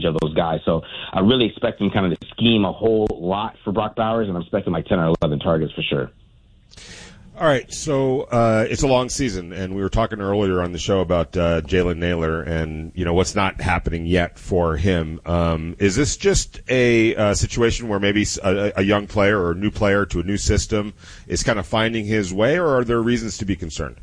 advantage of those guys. So I really expect him kind of to scheme a whole lot for Brock Bowers, and I'm expecting like 10 or 11 targets for sure. All right, so it's a long season, and we were talking earlier on the show about Jalen Nailor and, what's not happening yet for him. Is this just a situation where maybe a young player or a new player to a new system is kind of finding his way, or are there reasons to be concerned?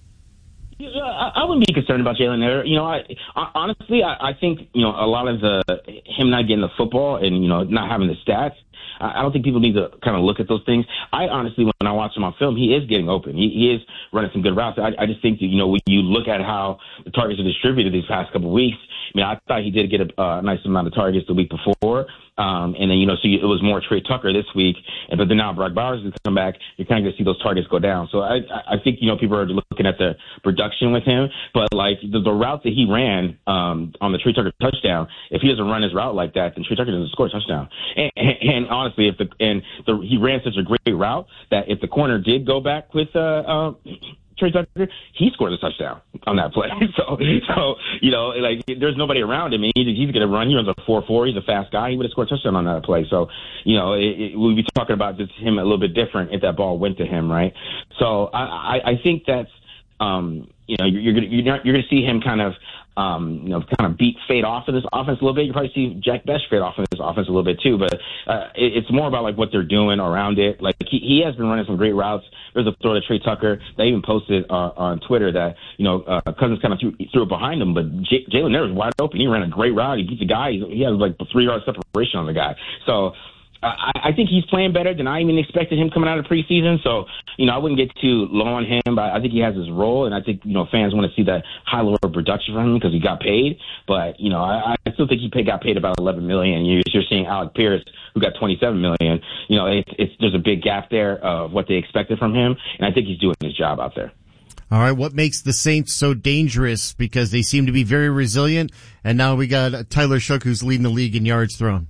I wouldn't be concerned about Jalen Nailor. Honestly, I think, a lot of him not getting the football and, not having the stats, I don't think people need to kind of look at those things. I honestly, when I watch him on film, he is getting open. He is running some good routes. I just think that, when you look at how the targets are distributed these past couple of weeks, I thought he did get a nice amount of targets the week before. And then, so it was more Trey Tucker this week. But then now Brock Bowers is come back. You're kind of going to see those targets go down. So I think, people are looking at the production with him. But, like, the route that he ran on the Trey Tucker touchdown, if he doesn't run his route like that, then Trey Tucker doesn't score a touchdown. And honestly, he ran such a great route that if the corner did go back with Trey Tucker, he scored a touchdown on that play. So there's nobody around him. He's going to run. He runs a 4.4. He's a fast guy. He would have scored a touchdown on that play. So, we'd be talking about just him a little bit different if that ball went to him, right? So I think that's, you're going to see him kind of fade off of this offense a little bit. You probably see Jack Best fade off of this offense a little bit too, but it's more about like what they're doing around it. Like he has been running some great routes. There's a throw to Trey Tucker. They even posted on Twitter that Cousins kind of threw it behind him, but Jalen Nailor was wide open. He ran a great route. He beat the guy. He has like 3-yard separation on the guy. So I think he's playing better than I even expected him coming out of preseason. So, I wouldn't get too low on him, but I think he has his role, and I think, fans want to see that high level of production from him because he got paid. But, I still think he got paid about $11 million. You're seeing Alec Pierce, who got $27 million. There's a big gap there of what they expected from him, and I think he's doing his job out there. All right, what makes the Saints so dangerous? Because they seem to be very resilient, and now we got Tyler Shough, who's leading the league in yards thrown.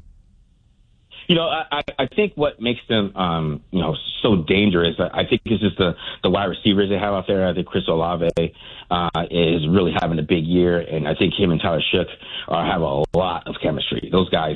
I think what makes them, so dangerous, I think it's just the wide receivers they have out there. I think Chris Olave is really having a big year, and I think him and Tyler Shough have a lot of chemistry. Those guys,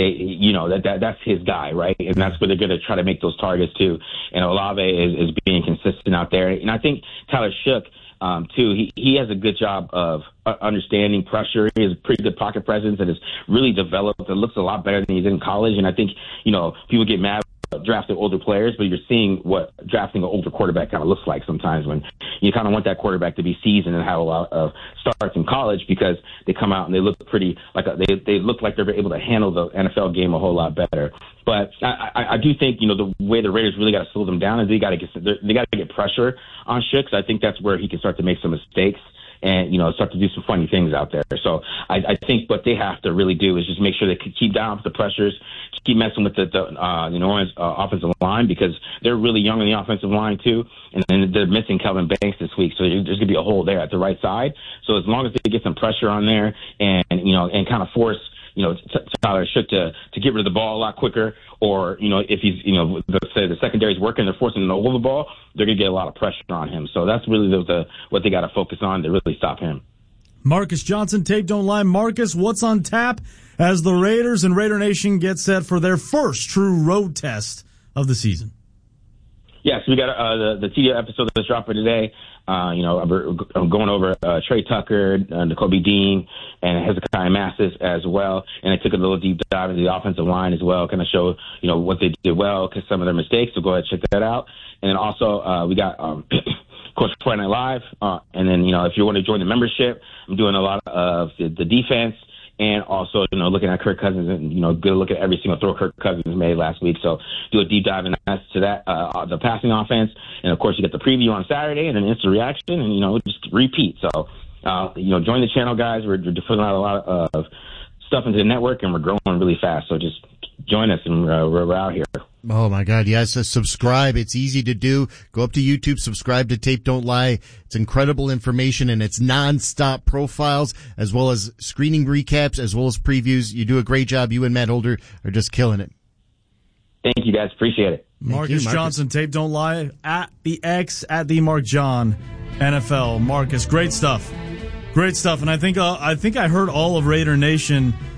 that's his guy, right? And that's where they're going to try to make those targets too. And Olave is being consistent out there. And I think Tyler Shough, too, he has a good job of understanding pressure. He has a pretty good pocket presence and is really developed. It looks a lot better than he did in college. And I think, people get mad about drafting older players, but you're seeing what drafting an older quarterback kind of looks like sometimes when you kind of want that quarterback to be seasoned and have a lot of starts in college because they come out and they look pretty like they look like they're able to handle the NFL game a whole lot better. But I do think, the way the Raiders really got to slow them down is they got to get pressure on Shough. I think that's where he can start to make some mistakes and, start to do some funny things out there. So I think what they have to really do is just make sure they can keep down the pressures, keep messing with the New Orleans offensive line because they're really young on the offensive line too. And then they're missing Kelvin Banks this week. So there's going to be a hole there at the right side. So as long as they get some pressure on there and kind of force, Tyler Shough to get rid of the ball a lot quicker, or, if he's, say the secondary is working, they're forcing him to hold the ball, they're going to get a lot of pressure on him. So that's really what they got to focus on to really stop him. Marcus Johnson, Tape Don't Lie. Marcus, what's on tap as the Raiders and Raider Nation get set for their first true road test of the season? Yes, we got the TDO episode that's dropping today. I'm going over Trey Tucker, Nakobe Dean, and Hezekiah Mathis as well. And I took a little deep dive into the offensive line as well, kind of show, what they did well, because some of their mistakes. So go ahead and check that out. And then also we got Coach Friday Night Live. And then, if you want to join the membership, I'm doing a lot of the defense. And also, looking at Kirk Cousins and, good look at every single throw Kirk Cousins made last week. So do a deep dive to that, the passing offense. And, of course, you get the preview on Saturday and an instant reaction and, just repeat. So, join the channel, guys. We're putting out a lot of stuff into the network and we're growing really fast. So just join us and we're out here. Oh, my God. Yes. Subscribe. It's easy to do. Go up to YouTube, subscribe to Tape Don't Lie. It's incredible information and it's nonstop profiles as well as screening recaps as well as previews. You do a great job. You and Matt Holder are just killing it. Thank you, guys. Appreciate it. Marcus Johnson, Tape Don't Lie, at the X, at the Mark John, NFL. Marcus, great stuff. Great stuff. And I think I heard all of Raider Nation